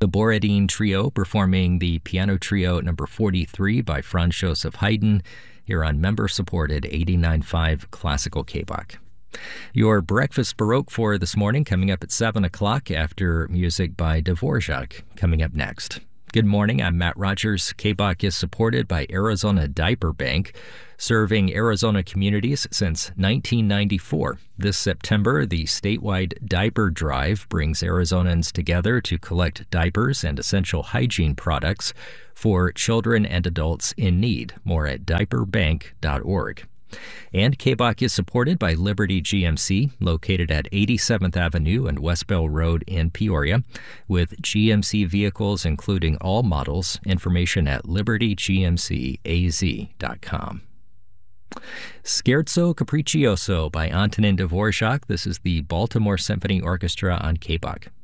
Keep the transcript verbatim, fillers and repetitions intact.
The Borodin Trio performing the Piano Trio number forty-three by Franz Joseph Haydn here on member-supported eighty-nine point five Classical K-Bach. Your Breakfast Baroque for this morning coming up at seven o'clock after music by Dvorak coming up next. Good morning, I'm Matt Rogers. K-Bach is supported by Arizona Diaper Bank, serving Arizona communities since nineteen ninety-four. This September, the statewide Diaper Drive brings Arizonans together to collect diapers and essential hygiene products for children and adults in need. More at diaper bank dot org. And K-Bach is supported by Liberty G M C, located at eighty-seventh Avenue and West Bell Road in Peoria, with G M C vehicles including all models. Information at liberty g m c a z dot com. Scherzo Capriccioso by Antonin Dvorak. This is the Baltimore Symphony Orchestra on K-Bach.